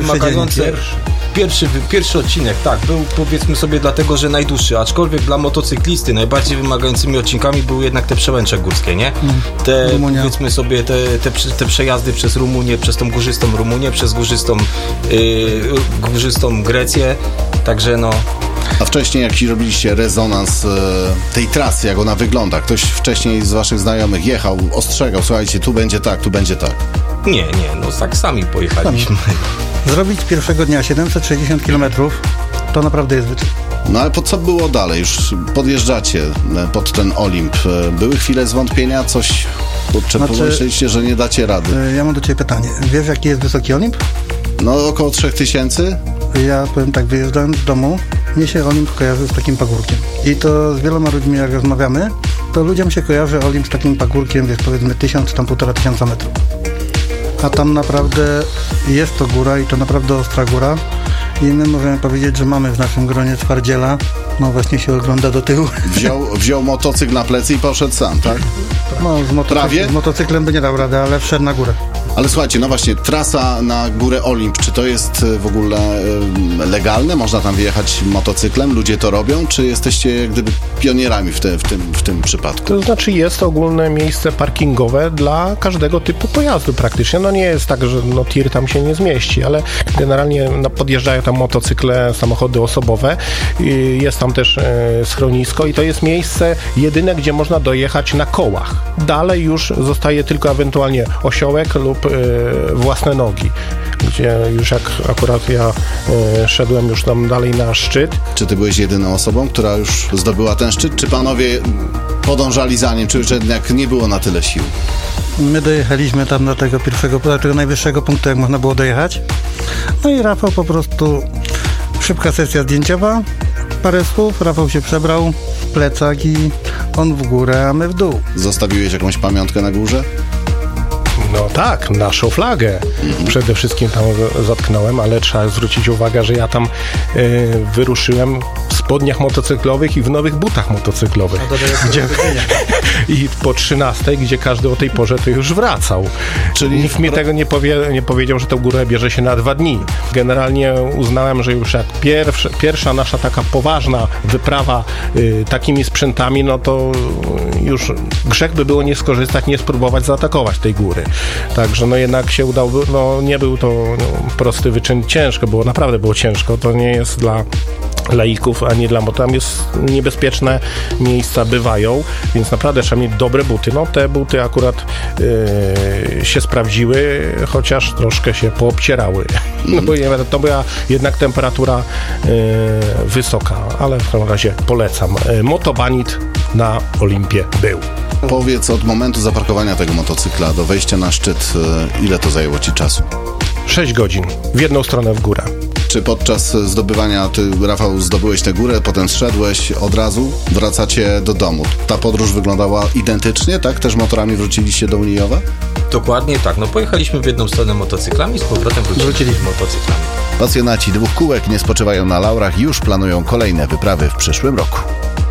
wymagające. Pierwszy odcinek, tak, był powiedzmy sobie dlatego, że najdłuższy, aczkolwiek dla motocyklisty najbardziej wymagającymi odcinkami były jednak te przełęcze górskie, nie? Te, powiedzmy sobie, te przejazdy przez Rumunię, przez tą górzystą Rumunię, przez górzystą Grecję, także no... A wcześniej jak robiliście rezonans tej trasy, jak ona wygląda, ktoś wcześniej z waszych znajomych jechał, ostrzegał, słuchajcie, tu będzie tak, tu będzie tak. Nie, no tak sami pojechaliśmy. Zrobić pierwszego dnia 760 km to naprawdę jest wyczyn. No ale co było dalej? Już podjeżdżacie pod ten Olimp. Były chwile zwątpienia? Coś, pomyśleliście, że nie dacie rady? Ja mam do ciebie pytanie. Wiesz, jaki jest wysoki Olimp? No około 3000. Ja powiem tak, wyjeżdżając z domu, mnie się Olimp kojarzy z takim pagórkiem. I to z wieloma ludźmi, jak rozmawiamy, to ludziom się kojarzy Olimp z takim pagórkiem, wiesz, powiedzmy 1000, tam 1500 metrów. A tam naprawdę jest to góra i to naprawdę ostra góra. I my możemy powiedzieć, że mamy w naszym gronie twardziela. No właśnie się ogląda do tyłu. Wziął motocykl na plecy i poszedł sam, tak? No z motocyklem by nie dał rady, ale wszedł na górę. Ale słuchajcie, no właśnie, trasa na górę Olimp, czy to jest w ogóle legalne? Można tam wjechać motocyklem? Ludzie to robią? Czy jesteście jak gdyby pionierami w tym przypadku? To znaczy jest ogólne miejsce parkingowe dla każdego typu pojazdu praktycznie. No nie jest tak, że tir tam się nie zmieści, ale generalnie podjeżdżają tam motocykle, samochody osobowe. Jest tam też schronisko i to jest miejsce jedyne, gdzie można dojechać na kołach. Dalej już zostaje tylko ewentualnie osiołek lub własne nogi, gdzie już jak akurat ja szedłem już tam dalej na szczyt. Czy ty byłeś jedyną osobą, która już zdobyła ten szczyt, czy panowie podążali za nim, czy już jednak nie było na tyle sił? My dojechaliśmy tam do tego tego najwyższego punktu, jak można było dojechać. No i Rafał po prostu, szybka sesja zdjęciowa, parę słów, Rafał się przebrał, plecak i on w górę, a my w dół. Zostawiłeś jakąś pamiątkę na górze? No tak, naszą flagę. Przede wszystkim tam zatknąłem, ale trzeba zwrócić uwagę, że ja tam wyruszyłem w spodniach motocyklowych i w nowych butach motocyklowych. I po 13, gdzie każdy o tej porze to już wracał. Czyli nikt mi tego nie powiedział, że tę górę bierze się na 2 dni. Generalnie uznałem, że już jak pierwsza nasza taka poważna wyprawa takimi sprzętami, no to już grzech by było nie skorzystać, nie spróbować zaatakować tej góry. Także no jednak się udało, no nie był to prosty wyczyn, ciężko było, naprawdę było ciężko, to nie jest dla laików, a nie dla tam jest niebezpieczne miejsca bywają, więc naprawdę trzeba mieć dobre buty. No te buty akurat się sprawdziły, chociaż troszkę się poobcierały. No bo to była jednak temperatura wysoka, ale w każdym razie polecam. Motobanit na Olimpie był. Powiedz, od momentu zaparkowania tego motocykla do wejścia na szczyt, ile to zajęło ci czasu? 6 godzin, w jedną stronę w górę. Czy podczas zdobywania, ty, Rafał, zdobyłeś tę górę, potem zszedłeś od razu, wracacie do domu? Ta podróż wyglądała identycznie, tak? Też motorami wróciliście do Unijowa? Dokładnie tak, no pojechaliśmy w jedną stronę motocyklami, z powrotem wróciliśmy motocyklami. Pasjonaci 2 kółek nie spoczywają na laurach i już planują kolejne wyprawy w przyszłym roku.